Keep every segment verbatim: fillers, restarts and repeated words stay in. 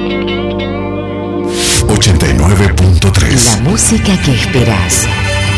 ochenta y nueve punto tres. La música que esperás.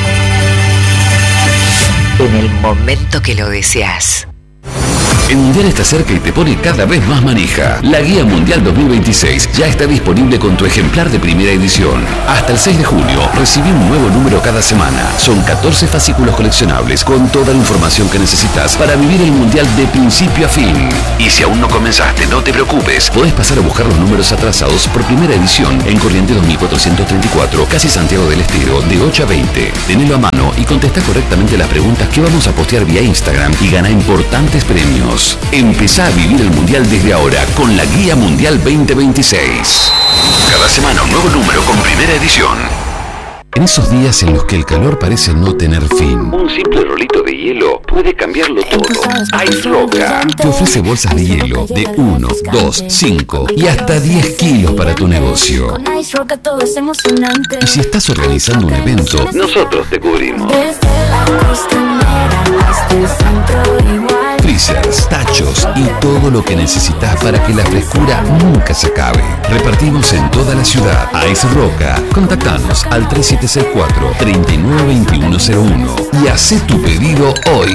En el momento que lo deseas. El Mundial está cerca y te pone cada vez más manija. La Guía Mundial dos mil veintiséis ya está disponible con tu ejemplar de primera edición. Hasta el seis de junio, recibí un nuevo número cada semana. Son catorce fascículos coleccionables con toda la información que necesitas para vivir el Mundial de principio a fin. Y si aún no comenzaste, no te preocupes. Podés pasar a buscar los números atrasados por primera edición en Corrientes dos mil cuatrocientos treinta y cuatro, casi Santiago del Estero, de ocho a veinte. Tenelo a mano y contesta correctamente las preguntas que vamos a postear vía Instagram y gana importantes premios. Empezá a vivir el Mundial desde ahora con la Guía Mundial veinte veintiséis. Cada semana un nuevo número con primera edición. En esos días en los que el calor parece no tener fin, un simple rolito de hielo puede cambiarlo todo. Ice Roca te ofrece bolsas de hielo de uno, dos, cinco y hasta diez kilos para tu negocio. Y si estás organizando un evento, nosotros te cubrimos. Freezers, tachos y todo lo que necesitas para que la frescura nunca se acabe. Repartimos en toda la ciudad. Ice Roca. Contactanos al tres siete seis cuatro, tres nueve dos uno cero uno y haz tu pedido hoy.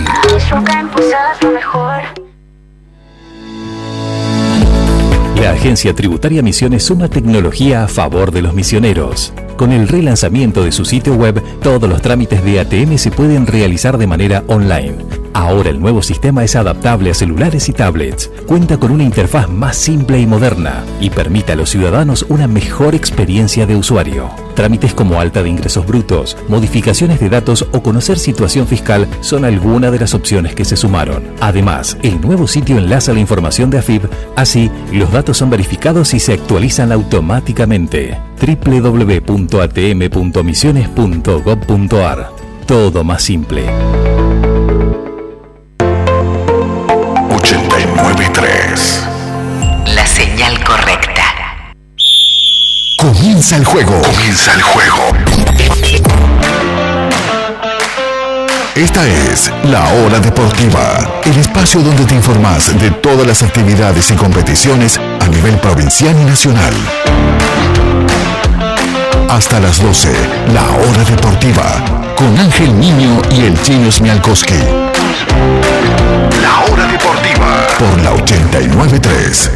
La Agencia Tributaria Misiones suma tecnología a favor de los misioneros. Con el relanzamiento de su sitio web, todos los trámites de A T M se pueden realizar de manera online. Ahora el nuevo sistema es adaptable a celulares y tablets, cuenta con una interfaz más simple y moderna y permite a los ciudadanos una mejor experiencia de usuario. Trámites como alta de ingresos brutos, modificaciones de datos o conocer situación fiscal son algunas de las opciones que se sumaron. Además, el nuevo sitio enlaza la información de A F I B, así los datos son verificados y se actualizan automáticamente. doble u doble u doble u punto a t m punto misiones punto gob punto a r. Todo más simple. ochenta y nueve punto tres. La señal correcta. Comienza el juego. Comienza el juego. Esta es La Hora Deportiva, el espacio donde te informas de todas las actividades y competiciones a nivel provincial y nacional. Hasta las doce, La Hora Deportiva, con Ángel Niño y el Chino Smialkowski. La Hora Deportiva, por la ochenta y nueve punto tres.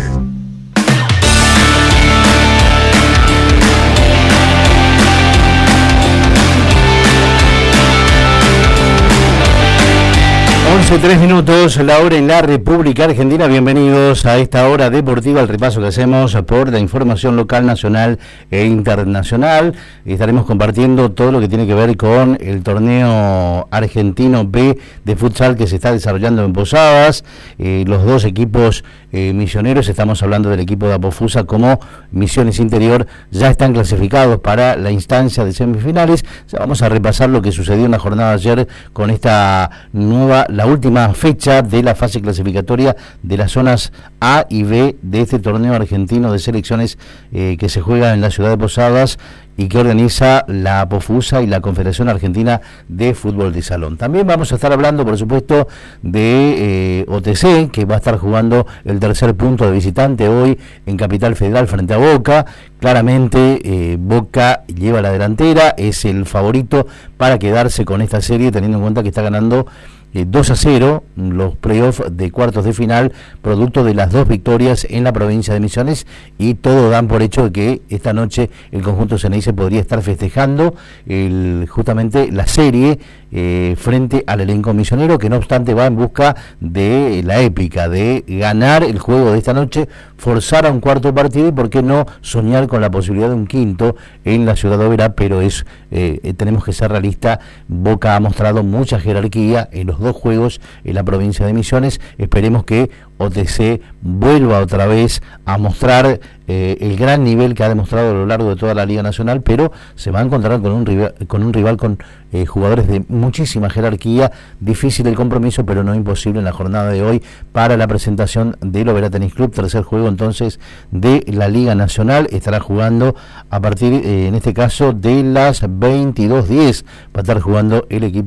once, tres minutos, la hora en la República Argentina. Bienvenidos a esta hora deportiva, el repaso que hacemos por la información local, nacional e internacional. Estaremos compartiendo todo lo que tiene que ver con el torneo argentino B de futsal que se está desarrollando en Posadas. Eh, los dos equipos eh, misioneros, estamos hablando del equipo de Apofusa como Misiones Interior, ya están clasificados para la instancia de semifinales. Ya vamos a repasar lo que sucedió en la jornada de ayer con esta nueva, la última fecha de la fase clasificatoria de las zonas A y B de este torneo argentino de selecciones eh, que se juega en la ciudad de Posadas y que organiza la Apofusa y la Confederación Argentina de Fútbol de Salón. También vamos a estar hablando, por supuesto, de eh, O T C, que va a estar jugando el tercer punto de visitante hoy en Capital Federal frente a Boca. Claramente eh, Boca lleva la delantera, es el favorito para quedarse con esta serie, teniendo en cuenta que está ganando Eh, dos a cero los playoffs de cuartos de final, producto de las dos victorias en la provincia de Misiones, y todo dan por hecho de que esta noche el conjunto Ceneice podría estar festejando el, justamente la serie eh, frente al elenco misionero, que no obstante va en busca de la épica, de ganar el juego de esta noche, forzar a un cuarto partido y por qué no soñar con la posibilidad de un quinto en la ciudad de Oberá, pero es eh, tenemos que ser realistas. Boca ha mostrado mucha jerarquía en los dos juegos en la provincia de Misiones. Esperemos que O T C vuelva otra vez a mostrar eh, el gran nivel que ha demostrado a lo largo de toda la Liga Nacional, pero se va a encontrar con un rival con, un rival con eh, jugadores de muchísima jerarquía. Difícil el compromiso, pero no imposible en la jornada de hoy para la presentación del Oberá Tenis Club, tercer juego entonces de la Liga Nacional. Estará jugando a partir, eh, en este caso, de las veintidós diez, va a estar jugando el equipo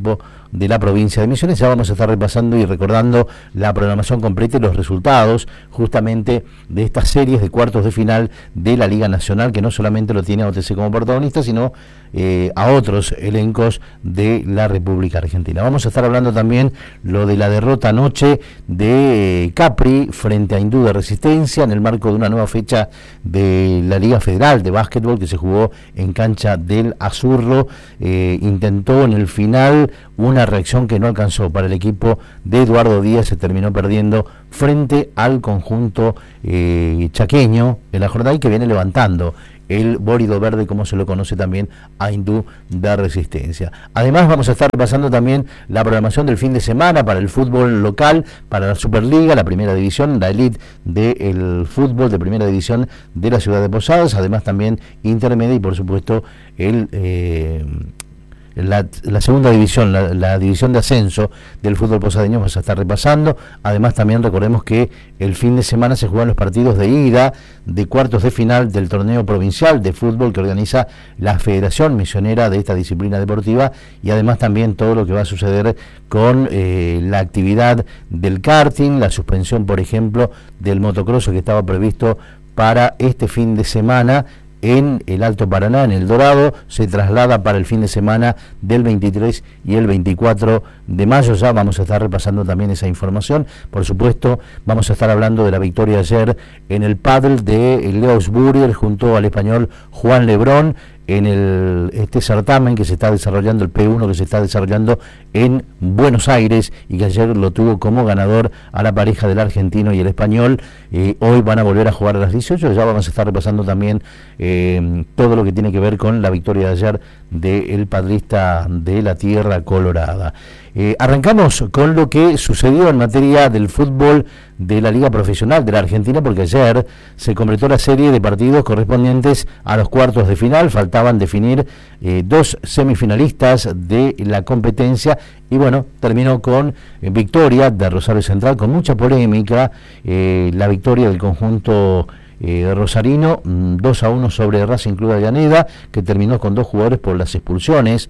de la provincia de Misiones. Ya vamos a estar repasando y recordando la programación completa y los resultados justamente de estas series de cuartos de final de la Liga Nacional, que no solamente lo tiene a O T C como protagonista, sino eh, a otros elencos de la República Argentina. Vamos a estar hablando también lo de la derrota anoche de eh, Capri frente a Hindú de Resistencia en el marco de una nueva fecha de la Liga Federal de Básquetbol que se jugó en cancha del Azurro. Eh, intentó en el final una reacción que no alcanzó para el equipo de Eduardo Díaz, se terminó perdiendo frente al conjunto eh, chaqueño en la jornada y que viene levantando el bórido verde, como se lo conoce también a Hindú de Resistencia. Además vamos a estar repasando también la programación del fin de semana para el fútbol local, para la Superliga, la primera división, la elite del fútbol de primera división de la ciudad de Posadas, además también intermedia y por supuesto el... Eh, La, la segunda división, la, la división de ascenso del fútbol posadeño vamos a estar repasando. Además también recordemos que el fin de semana se juegan los partidos de ida de cuartos de final del torneo provincial de fútbol que organiza la Federación Misionera de esta disciplina deportiva, y además también todo lo que va a suceder con eh, la actividad del karting, la suspensión por ejemplo del motocross que estaba previsto para este fin de semana en el Alto Paraná, en El Dorado, se traslada para el fin de semana del veintitrés y el veinticuatro de mayo. Ya vamos a estar repasando también esa información. Por supuesto, vamos a estar hablando de la victoria ayer en el pádel de Leos Buriel junto al español Juan Lebrón en el este certamen que se está desarrollando, el P uno que se está desarrollando en Buenos Aires y que ayer lo tuvo como ganador a la pareja del argentino y el español. Eh, hoy van a volver a jugar a las dieciocho, ya vamos a estar repasando también eh, todo lo que tiene que ver con la victoria de ayer del padrista de la Tierra Colorada. Eh, arrancamos con lo que sucedió en materia del fútbol de la Liga Profesional de la Argentina, porque ayer se completó la serie de partidos correspondientes a los cuartos de final. Faltaban definir eh, dos semifinalistas de la competencia y bueno, terminó con eh, victoria de Rosario Central, con mucha polémica, eh, la victoria del conjunto Eh, rosarino, dos a uno sobre Racing Club de Avellaneda, que terminó con dos jugadores por las expulsiones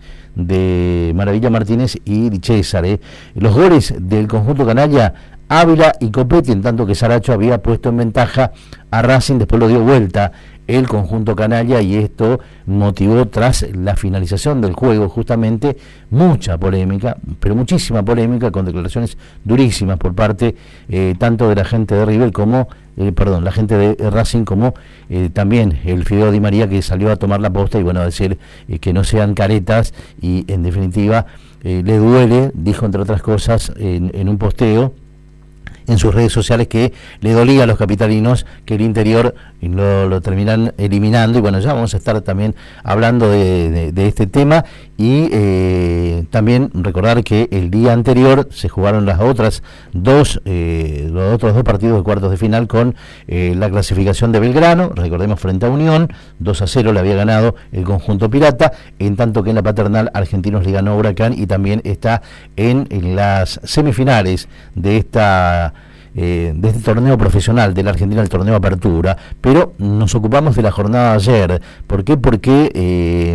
de Maravilla Martínez y Di Césare. Los goles del conjunto canalla, Ávila y Copetti, en tanto que Saracho había puesto en ventaja a Racing, después lo dio vuelta el conjunto canalla y esto motivó, tras la finalización del juego justamente, mucha polémica, pero muchísima polémica, con declaraciones durísimas por parte eh, tanto de la gente de River como eh, perdón, la gente de Racing como eh, también el Fideo Di María, que salió a tomar la posta y bueno, a decir eh, que no sean caretas y en definitiva eh, le duele, dijo entre otras cosas en, en un posteo en sus redes sociales, que le dolía a los capitalinos que el Interior lo, lo terminan eliminando. Y bueno, ya vamos a estar también hablando de, de, de este tema y eh, también recordar que el día anterior se jugaron las otras dos eh, los otros dos partidos de cuartos de final con eh, la clasificación de Belgrano, recordemos, frente a Unión, dos a cero le había ganado el conjunto pirata, en tanto que en la Paternal Argentinos le ganó Huracán y también está en, en las semifinales de esta Eh, de este torneo profesional de la Argentina, el torneo Apertura. Pero nos ocupamos de la jornada de ayer. ¿Por qué? Porque eh,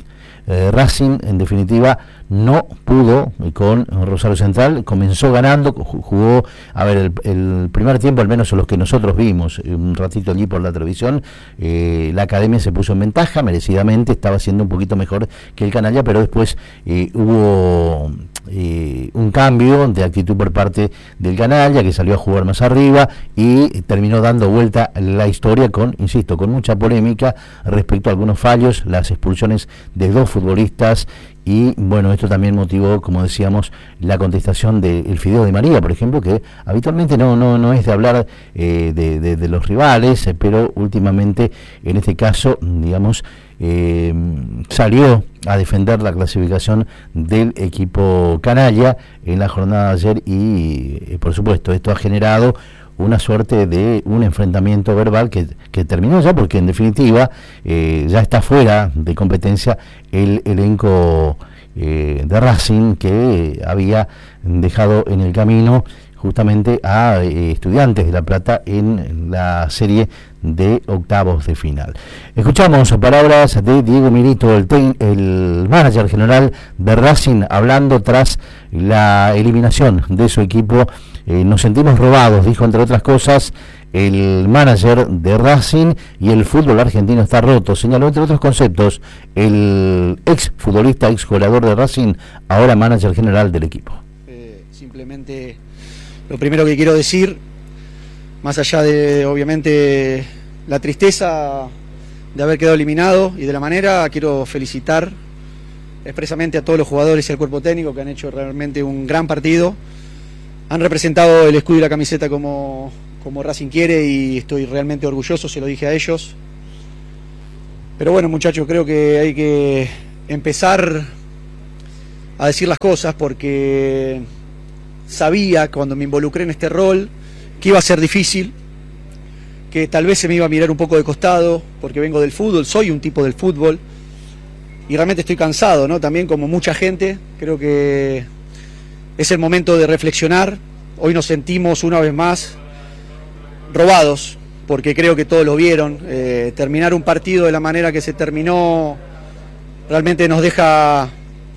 eh, Racing en definitiva no pudo con Rosario Central, comenzó ganando, jugó, a ver, el, el primer tiempo, al menos los que nosotros vimos un ratito allí por la televisión, eh, la Academia se puso en ventaja, merecidamente, estaba siendo un poquito mejor que el canalla, pero después eh, hubo eh, un cambio de actitud por parte del canalla, que salió a jugar más arriba y terminó dando vuelta la historia con, insisto, con mucha polémica respecto a algunos fallos, las expulsiones de dos futbolistas. Y bueno, esto también motivó, como decíamos, la contestación del Fideo Di María, por ejemplo, que habitualmente no no no es de hablar eh, de, de, de los rivales, eh, pero últimamente, en este caso, digamos, eh, salió a defender la clasificación del equipo canalla en la jornada de ayer y, eh, por supuesto, esto ha generado una suerte de un enfrentamiento verbal que, que terminó ya, porque en definitiva eh, ya está fuera de competencia el elenco eh, de Racing, que había dejado en el camino justamente a eh, Estudiantes de La Plata en la serie de octavos de final. Escuchamos palabras de Diego Milito, el, ten, el manager general de Racing, hablando tras la eliminación de su equipo. Eh, nos sentimos robados, dijo, entre otras cosas, el manager de Racing, y el fútbol argentino está roto. Señaló, entre otros conceptos, el ex futbolista, ex jugador de Racing, ahora manager general del equipo. Eh, simplemente lo primero que quiero decir, más allá de, obviamente, la tristeza de haber quedado eliminado y de la manera, quiero felicitar expresamente a todos los jugadores y al cuerpo técnico que han hecho realmente un gran partido. Han representado el escudo y la camiseta como, como Racing quiere, y estoy realmente orgulloso, se lo dije a ellos. Pero bueno, muchachos, creo que hay que empezar a decir las cosas, porque sabía cuando me involucré en este rol que iba a ser difícil, que tal vez se me iba a mirar un poco de costado, porque vengo del fútbol, soy un tipo del fútbol, y realmente estoy cansado, ¿no? También, como mucha gente, creo que es el momento de reflexionar. Hoy nos sentimos una vez más robados, porque creo que todos lo vieron. Eh, terminar un partido de la manera que se terminó realmente nos deja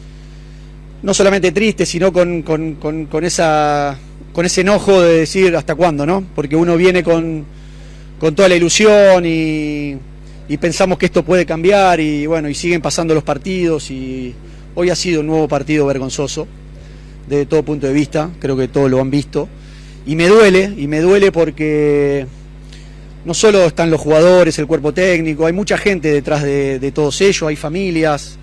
no solamente tristes, sino con, con, con, con esa... con ese enojo de decir hasta cuándo, ¿no? Porque uno viene con, con toda la ilusión y, y pensamos que esto puede cambiar, y bueno, y siguen pasando los partidos, y hoy ha sido un nuevo partido vergonzoso desde todo punto de vista, creo que todos lo han visto, y me duele, y me duele porque no solo están los jugadores, el cuerpo técnico, hay mucha gente detrás de, de todos ellos, hay familias,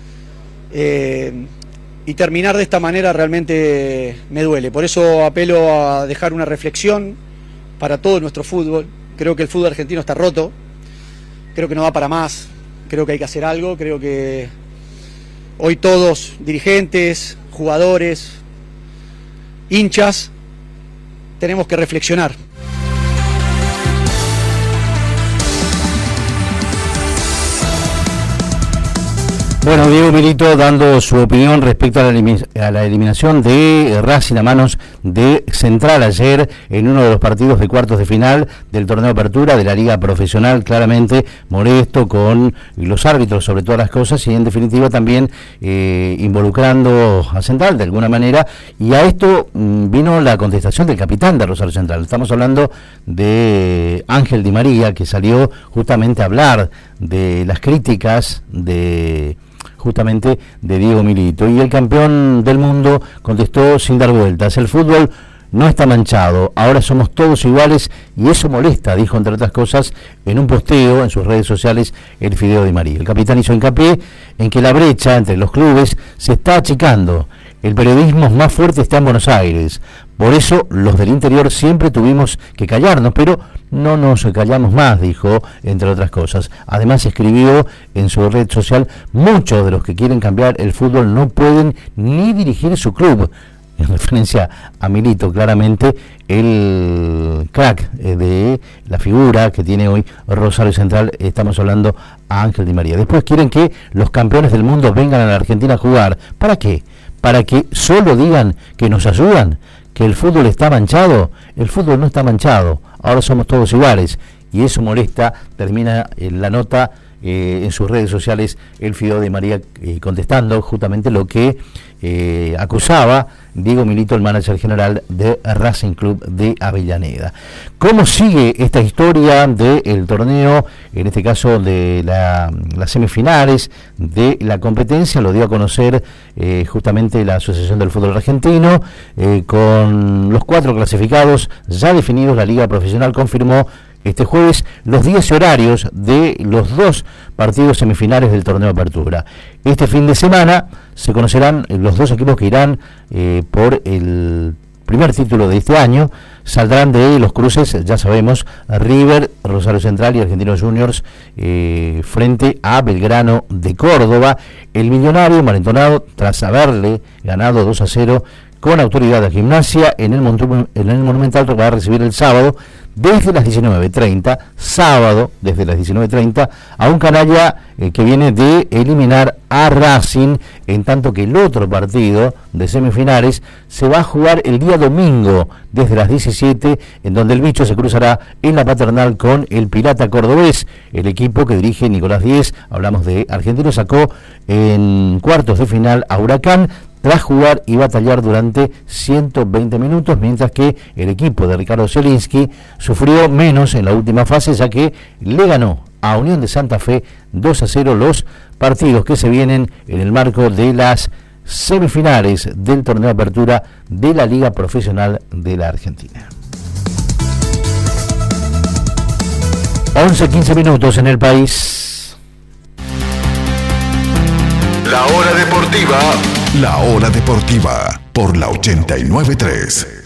eh, y terminar de esta manera realmente me duele. Por eso apelo a dejar una reflexión para todo nuestro fútbol. Creo que el fútbol argentino está roto, creo que no va para más, creo que hay que hacer algo, creo que hoy todos, dirigentes, jugadores, hinchas, tenemos que reflexionar. Bueno, Diego Milito dando su opinión respecto a la, elimin a la eliminación de Racing a manos de Central ayer en uno de los partidos de cuartos de final del torneo de apertura de la Liga Profesional, claramente molesto con los árbitros sobre todas las cosas, y en definitiva también eh, involucrando a Central de alguna manera, y a esto mmm, vino la contestación del capitán de Rosario Central. Estamos hablando de Ángel Di María, que salió justamente a hablar de las críticas de justamente de Diego Milito, y el campeón del mundo contestó sin dar vueltas: el fútbol no está manchado, ahora somos todos iguales, y eso molesta, dijo entre otras cosas en un posteo en sus redes sociales el Fideo Di María. El capitán hizo hincapié en que la brecha entre los clubes se está achicando, el periodismo más fuerte está en Buenos Aires, por eso los del interior siempre tuvimos que callarnos, pero no nos callamos más, dijo, entre otras cosas. Además escribió en su red social: muchos de los que quieren cambiar el fútbol no pueden ni dirigir su club, en referencia a Milito, claramente el crack de la figura que tiene hoy Rosario Central. Estamos hablando a Ángel Di María. Después quieren que los campeones del mundo vengan a la Argentina a jugar. ¿Para qué? ¿Para que solo digan que nos ayudan? ¿Que el fútbol está manchado? El fútbol no está manchado, ahora somos todos iguales, y eso molesta. Termina en la nota eh, en sus redes sociales el Fideo Di María eh, contestando justamente lo que eh, acusaba Diego Milito, el manager general de Racing Club de Avellaneda. ¿Cómo sigue esta historia del torneo, en este caso de la, las semifinales de la competencia? Lo dio a conocer eh, justamente la Asociación del Fútbol Argentino, eh, con los cuatro clasificados ya definidos. La Liga Profesional confirmó este jueves los días y horarios de los dos partidos semifinales del torneo de apertura. Este fin de semana se conocerán los dos equipos que irán eh, por el primer título de este año. Saldrán de los cruces, ya sabemos, River, Rosario Central y Argentinos Juniors eh, frente a Belgrano de Córdoba. El millonario malentonado, tras haberle ganado dos a cero con autoridad de Gimnasia en el, Montu- en el Monumental, que va a recibir el sábado desde las diecinueve treinta, sábado desde las diecinueve treinta, a un canalla eh, que viene de eliminar a Racing, en tanto que el otro partido de semifinales se va a jugar el día domingo desde las diecisiete, en donde el bicho se cruzará en la Paternal con el Pirata Cordobés, el equipo que dirige Nicolás Díez. Hablamos de Argentino, sacó en cuartos de final a Huracán tras jugar y batallar durante ciento veinte minutos, mientras que el equipo de Ricardo Zielinski sufrió menos en la última fase, ya que le ganó a Unión de Santa Fe dos a cero los partidos que se vienen en el marco de las semifinales del torneo de apertura de la Liga Profesional de la Argentina. once quince minutos en el país. La hora deportiva. La hora deportiva por la ochenta y nueve punto tres.